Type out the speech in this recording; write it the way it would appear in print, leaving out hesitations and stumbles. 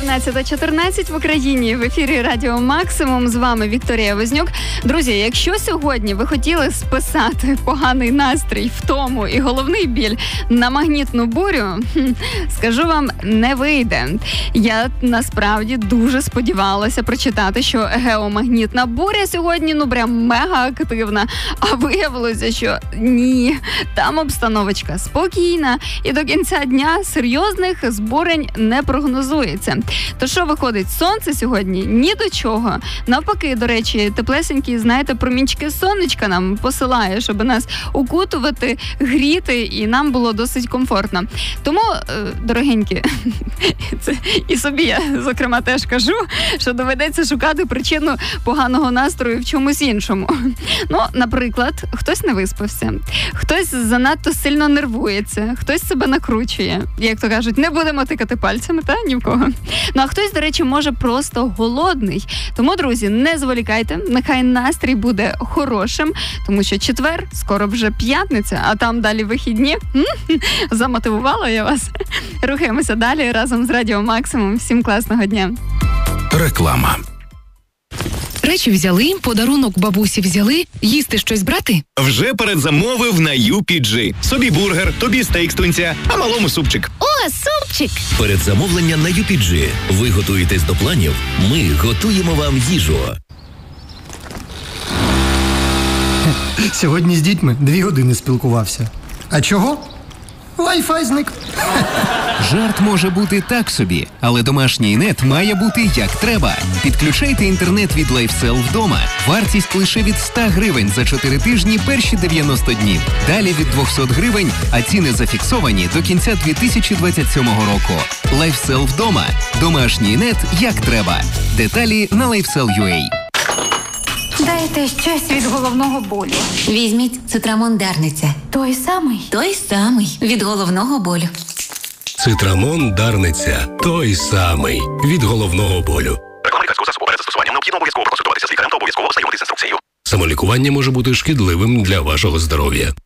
14:14 в Україні. В ефірі Радіо Максимум. З вами Вікторія Вознюк. Друзі, якщо сьогодні ви хотіли списати поганий настрій, втому і головний біль на магнітну бурю, скажу вам, не вийде. Я насправді дуже сподівалася прочитати, що геомагнітна буря сьогодні, прям мега активна. А виявилося, що ні. Там обстановочка спокійна і до кінця дня серйозних збурень не прогнозується. То що виходить, сонце сьогодні ні до чого. Навпаки, до речі, теплесенькі, знаєте, промінчики сонечка нам посилає, щоб нас укутувати, гріти, і нам було досить комфортно. Тому, дорогенькі, це і собі я, зокрема, теж кажу, що доведеться шукати причину поганого настрою в чомусь іншому. Наприклад, хтось не виспався, хтось занадто сильно нервується, хтось себе накручує. Як то кажуть, не будемо тикати пальцями, ні в кого. А хтось, до речі, може просто голодний. Тому, друзі, не зволікайте, нехай настрій буде хорошим, тому що четвер, скоро вже п'ятниця, а там далі вихідні. Замотивувала я вас. Рухаємося далі разом з Радіо Максимум. Всім класного дня. Реклама. Речі взяли, подарунок бабусі взяли, їсти щось брати? Вже передзамовив на UPG. Собі бургер, тобі стейк з тунця, а малому супчик. О, супчик! Передзамовлення на UPG. Ви готуєтесь до планів, ми готуємо вам їжу. Сьогодні з дітьми 2 години спілкувався. А чого? Wi-Fi зник. Жарт може бути так собі, але домашній нет має бути як треба. Підключайте інтернет від LifeCell вдома. Вартість лише від 100 гривень за 4 тижні перші 90 днів. Далі від 200 гривень, а ціни зафіксовані до кінця 2027 року. LifeCell вдома. Домашній нет як треба. Деталі на LifeCell.ua. Дайте щось від головного болю. Візьміть Цитрамон Дарниця. Той самий? Той самий. Від головного болю. Цитрамон Дарниця. Той самий. Від головного болю. Реклама лікарського засобу. Перед застосуванням необхідно обов'язково консультуватися з лікарем та обов'язково ознайомитися з інструкцією. Самолікування може бути шкідливим для вашого здоров'я.